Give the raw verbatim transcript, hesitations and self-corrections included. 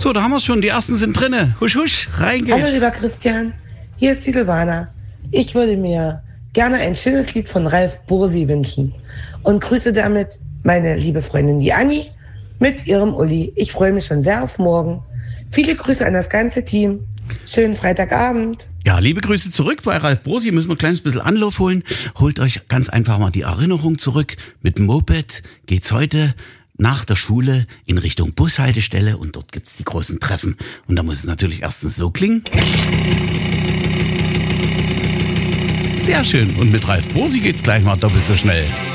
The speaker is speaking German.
So, da haben wir es schon. Die ersten sind drinne. Husch, husch, rein geht's. Hallo, lieber Christian. Hier ist die Silvana. Ich würde mir gerne ein schönes Lied von Ralf Bursi wünschen. Und grüße damit meine liebe Freundin, die Anni, mit ihrem Uli. Ich freue mich schon sehr auf morgen. Viele Grüße an das ganze Team. Schönen Freitagabend. Ja, liebe Grüße zurück bei Ralf Bursi. Müssen wir ein kleines bisschen Anlauf holen. Holt euch ganz einfach mal die Erinnerung zurück. Mit dem Moped geht's heute nach der Schule in Richtung Bushaltestelle und dort gibt's die großen Treffen. Und da muss es natürlich erstens so klingen. Sehr schön. Und mit Ralf Bursi geht's gleich mal doppelt so schnell.